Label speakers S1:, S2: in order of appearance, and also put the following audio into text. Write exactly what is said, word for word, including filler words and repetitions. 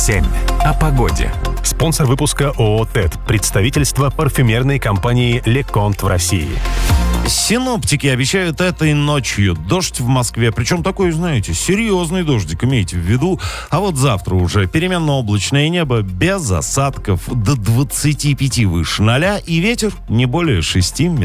S1: семь. О погоде. Спонсор выпуска ООО «ТЭД». Представительство парфюмерной компании «Леконт» в России.
S2: Синоптики обещают этой ночью дождь в Москве. Причем такой, знаете, серьезный дождик, имейте в виду. А вот завтра уже переменно-облачное небо без осадков, до двадцати пяти выше ноля и ветер не более шести метров.